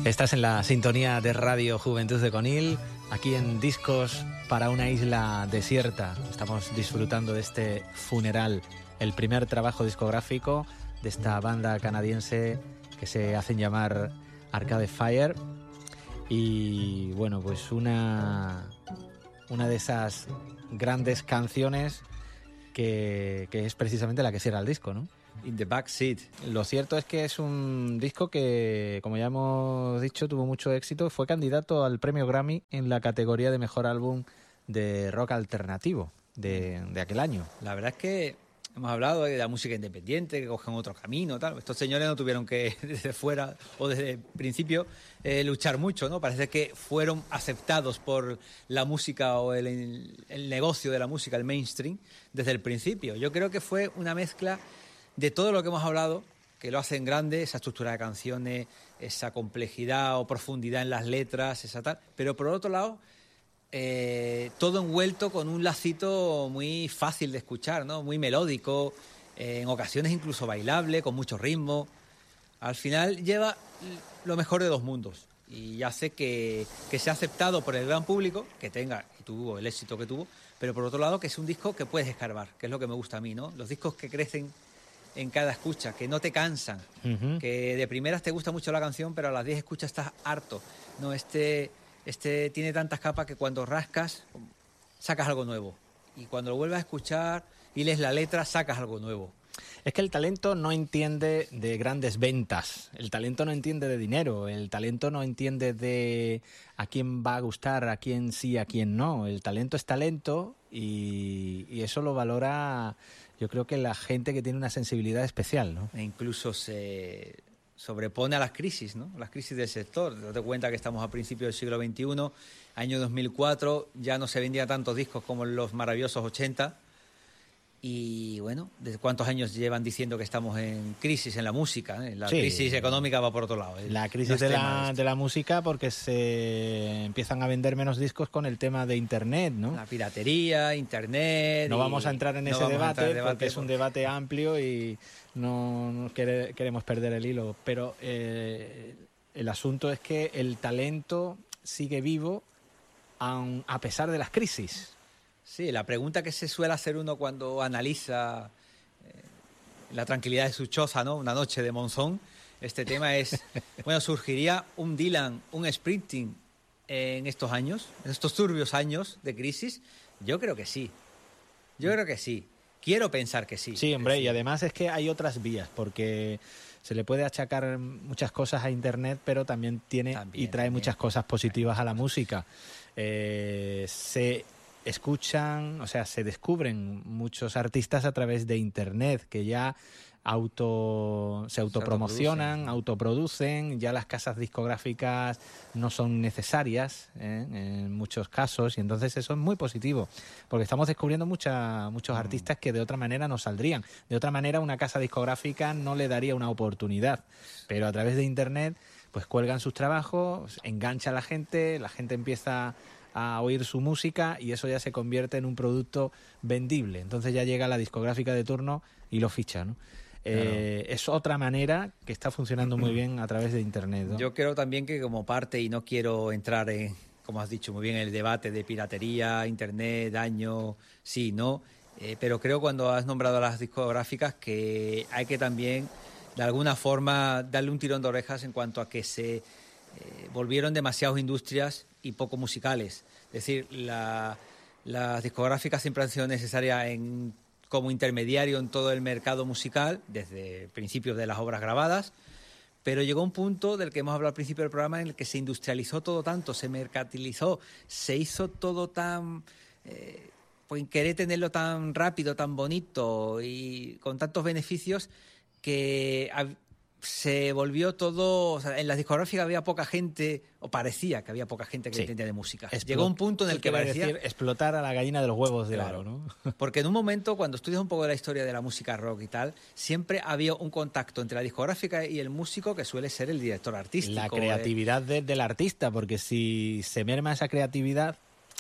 Estás en la sintonía de Radio Juventud de Conil, aquí en Discos para una isla desierta. Estamos disfrutando de este Funeral, el primer trabajo discográfico de esta banda canadiense que se hacen llamar Arcade Fire. Y bueno, pues una de esas grandes canciones que es precisamente la que cierra el disco, ¿no? In the Backseat. Lo cierto es que es un disco que, como ya hemos dicho, tuvo mucho éxito. Fue candidato al premio Grammy en la categoría de mejor álbum de rock alternativo de aquel año. La verdad es que hemos hablado de la música independiente, que cogen otro camino, tal. Estos señores no tuvieron que, desde fuera o desde el principio, luchar mucho, ¿no? Parece que fueron aceptados por la música o el negocio de la música, el mainstream, desde el principio. Yo creo que fue una mezcla de todo lo que hemos hablado, que lo hacen grande, esa estructura de canciones, esa complejidad o profundidad en las letras, esa tal. Pero por otro lado, todo envuelto con un lacito muy fácil de escuchar, ¿no? Muy melódico, en ocasiones incluso bailable, con mucho ritmo. Al final lleva lo mejor de dos mundos y hace que sea aceptado por el gran público, que tenga y tuvo el éxito que tuvo, pero por otro lado que es un disco que puedes escarbar, que es lo que me gusta a mí, ¿no? Los discos que crecen en cada escucha, que no te cansan, que de primeras te gusta mucho la canción, pero a las 10 escuchas estás harto. No, este tiene tantas capas que cuando rascas sacas algo nuevo. Y cuando lo vuelves a escuchar y lees la letra, sacas algo nuevo. Es que el talento no entiende de grandes ventas, el talento no entiende de dinero, el talento no entiende de a quién va a gustar, a quién sí, a quién no. El talento es talento y eso lo valora, yo creo que la gente que tiene una sensibilidad especial, ¿no? E incluso se sobrepone a las crisis, ¿no? Las crisis del sector. Date cuenta que estamos a principios del siglo XXI, año 2004, ya no se vendían tantos discos como en los maravillosos 80. Y bueno, ¿desde cuántos años llevan diciendo que estamos en crisis en la música? La crisis económica va por otro lado. La crisis de la música porque se empiezan a vender menos discos con el tema de Internet, ¿no? La piratería, Internet... No vamos a entrar en ese debate porque es un debate amplio y no queremos perder el hilo. Pero el asunto es que el talento sigue vivo a pesar de las crisis. Sí, la pregunta que se suele hacer uno cuando analiza la tranquilidad de su choza, ¿no? Una noche de monzón, este tema es, bueno, ¿surgiría un Dylan, un Springsteen en estos años, en estos turbios años de crisis? Yo creo que sí. Quiero pensar que sí. Sí, hombre, y además es que hay otras vías, porque se le puede achacar muchas cosas a Internet, pero también trae muchas cosas positivas a la música. Se escuchan, o sea, se descubren muchos artistas a través de Internet que ya se autopromocionan, autoproducen, ya las casas discográficas no son necesarias en muchos casos, y entonces eso es muy positivo, porque estamos descubriendo muchos artistas que de otra manera no saldrían. De otra manera una casa discográfica no le daría una oportunidad, pero a través de Internet pues cuelgan sus trabajos, engancha a la gente empieza a oír su música y eso ya se convierte en un producto vendible. Entonces ya llega la discográfica de turno y lo ficha, ¿no? Claro. Es otra manera que está funcionando muy bien a través de Internet, ¿no? Yo creo también que como parte, y no quiero entrar en, como has dicho muy bien, el debate de piratería, Internet, daño, sí, no, pero creo cuando has nombrado a las discográficas que hay que también de alguna forma darle un tirón de orejas en cuanto a que se volvieron demasiadas industrias y poco musicales. Es decir, las discográficas siempre han sido necesarias como intermediario en todo el mercado musical, desde principios de las obras grabadas, pero llegó un punto del que hemos hablado al principio del programa en el que se industrializó todo tanto, se mercantilizó, se hizo todo tan... pues querer tenerlo tan rápido, tan bonito y con tantos beneficios que se volvió todo, o sea, en las discográficas había poca gente, o parecía que había poca gente que entendía de música. Llegó un punto en el que parecía... decir, explotar a la gallina de los huevos de oro, ¿no? Porque en un momento, cuando estudias un poco de la historia de la música rock y tal, siempre había un contacto entre la discográfica y el músico que suele ser el director artístico. La creatividad del artista, porque si se merma esa creatividad,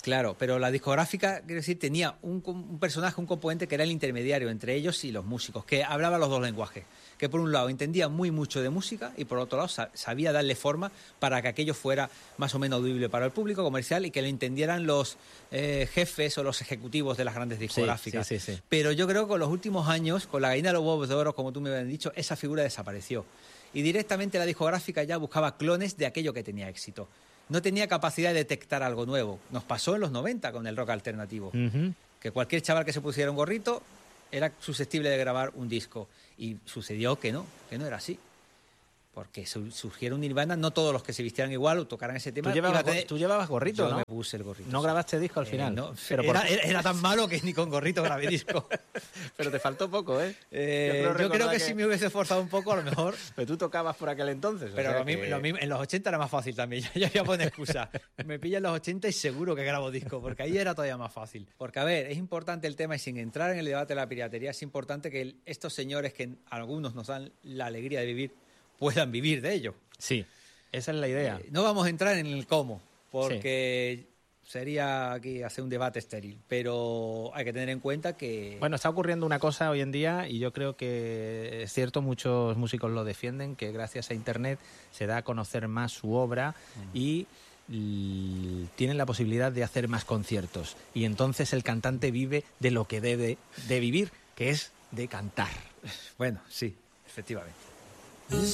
Claro, pero la discográfica, quiero decir, tenía un personaje, un componente que era el intermediario entre ellos y los músicos, que hablaba los dos lenguajes, que por un lado entendía mucho de música y por otro lado sabía darle forma para que aquello fuera más o menos audible para el público comercial y que lo entendieran los jefes o los ejecutivos de las grandes discográficas. Sí. Pero yo creo que con los últimos años, con la gallina de los huevos de oro, como tú me habías dicho, esa figura desapareció. Y directamente la discográfica ya buscaba clones de aquello que tenía éxito. No tenía capacidad de detectar algo nuevo. Nos pasó en los 90 con el rock alternativo. Que cualquier chaval que se pusiera un gorrito era susceptible de grabar un disco. Y sucedió que no era así. Porque surgieron Nirvana, no todos los que se vistieran igual o tocaran ese tema. Tú llevabas gorrito, yo ¿no? Me puse el gorrito. ¿No grabaste disco al final? No, pero era tan malo que ni con gorrito grabé disco. Pero te faltó poco, ¿eh? Yo creo que si me hubiese esforzado un poco, a lo mejor... Pero tú tocabas por aquel entonces. Pero lo mismo, en los 80 era más fácil también. Yo voy a poner excusa. Me pilla en los 80 y seguro que grabo disco, porque ahí era todavía más fácil. Porque, a ver, es importante el tema y sin entrar en el debate de la piratería, es importante que estos señores que algunos nos dan la alegría de vivir, puedan vivir de ello. Sí, esa es la idea. No vamos a entrar en el cómo, porque sería aquí hacer un debate estéril, pero hay que tener en cuenta que... Bueno, está ocurriendo una cosa hoy en día y yo creo que es cierto, muchos músicos lo defienden, que gracias a Internet se da a conocer más su obra y tienen la posibilidad de hacer más conciertos. Y entonces el cantante vive de lo que debe de vivir, que es de cantar. Bueno, sí, efectivamente.